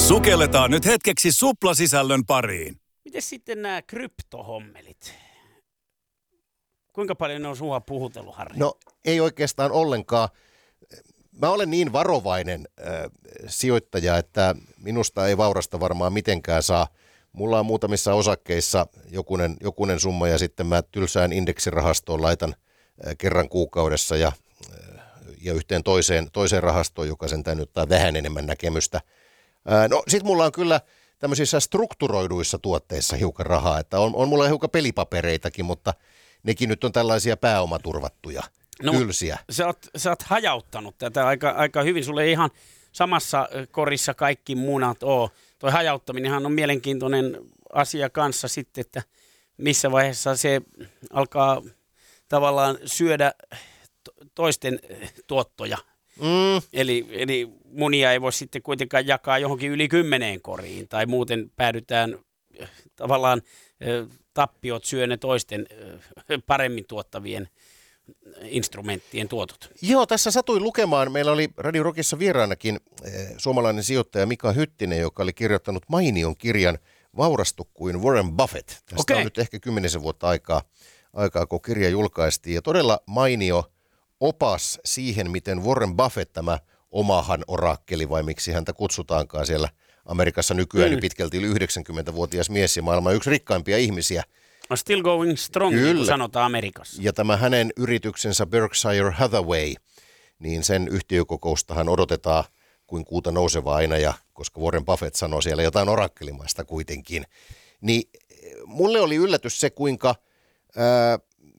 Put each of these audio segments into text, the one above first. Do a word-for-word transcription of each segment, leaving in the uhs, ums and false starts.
Sukelletaan nyt hetkeksi suplasisällön pariin. Miten sitten nämä kryptohommelit? Kuinka paljon ne on sua puhutellut, Harri? No ei oikeastaan ollenkaan. Mä olen niin varovainen äh, sijoittaja, että minusta ei vaurasta varmaan mitenkään saa. Mulla on muutamissa osakkeissa jokunen, jokunen summa ja sitten mä tylsään indeksirahastoon laitan äh, kerran kuukaudessa ja, äh, ja yhteen toiseen, toiseen rahastoon, joka sentään nyt ottaa vähän enemmän näkemystä. Äh, no sit mulla on kyllä tämmöisissä strukturoiduissa tuotteissa hiukan rahaa, että on, on mulla hiukan pelipapereitakin, mutta nekin nyt on tällaisia pääomaturvattuja, no, tylsiä. Sä oot, sä oot hajauttanut tätä aika, aika hyvin. Sulle ei ihan samassa korissa kaikki munat ole. Toi hajauttaminenhan on mielenkiintoinen asia kanssa sitten, että missä vaiheessa se alkaa tavallaan syödä toisten tuottoja. Mm. Eli, eli munia ei voi sitten kuitenkaan jakaa johonkin yli kymmeneen koriin, tai muuten päädytään tavallaan tappiot syö ne toisten paremmin tuottavien instrumenttien tuotot. Joo, tässä satuin lukemaan. Meillä oli Radio Rockissa vieraanakin eh, suomalainen sijoittaja Mika Hyttinen, joka oli kirjoittanut mainion kirjan Vaurastu kuin Warren Buffett. Tästä okay. on nyt ehkä kymmenisen vuotta aikaa, aikaa, kun kirja julkaistiin. Ja todella mainio opas siihen, miten Warren Buffett, tämä omahan orakkeli, vai miksi häntä kutsutaankaan siellä Amerikassa nykyään, mm. niin pitkälti yli yhdeksänkymmentävuotias mies ja maailman yksi rikkaimpia ihmisiä. Still going strong, Kyllä. niin sanotaan Amerikassa. Ja tämä hänen yrityksensä Berkshire Hathaway, niin sen yhtiökokoustahan odotetaan kuin kuuta nousevaa aina, ja koska Warren Buffett sanoo siellä jotain orakkelimaista kuitenkin. Niin mulle oli yllätys se, kuinka ää,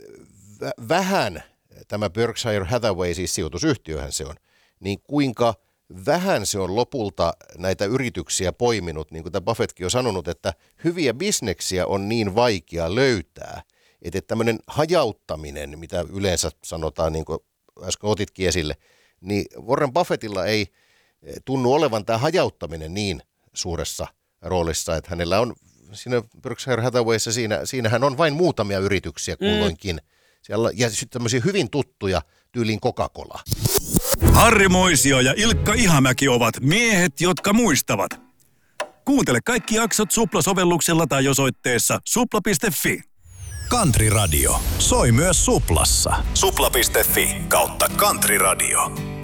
vähän tämä Berkshire Hathaway, siis sijoitusyhtiöhän se on, niin kuinka vähän se on lopulta näitä yrityksiä poiminut, niin kuin tämä Buffettkin on sanonut, että hyviä bisneksiä on niin vaikea löytää, että tämmöinen hajauttaminen, mitä yleensä sanotaan, niin kuin äsken otitkin esille, niin Warren Buffettilla ei tunnu olevan tämä hajauttaminen niin suuressa roolissa, että hänellä on siinä Berkshire Hathawayssa, siinä, siinähän on vain muutamia yrityksiä kulloinkin, mm. siellä, ja sitten tämmöisiä hyvin tuttuja tyyliin Coca-Cola. Harri Moisio ja Ilkka Ihamäki ovat miehet, jotka muistavat. Kuuntele kaikki jaksot Supla-sovelluksella tai osoitteessa supla piste fi. Country Radio soi myös Suplassa. supla piste fi kautta Country Radio.